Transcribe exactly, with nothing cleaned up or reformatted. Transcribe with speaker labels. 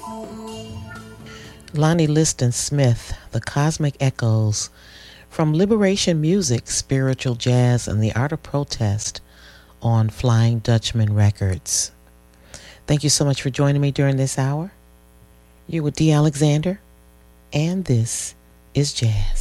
Speaker 1: Lonnie Liston Smith, The Cosmic Echoes, from Liberation Music, Spiritual Jazz, and the Art of Protest on Flying Dutchman Records. Thank you so much for joining me during this hour. You're with D. Alexander, and this is Jazz.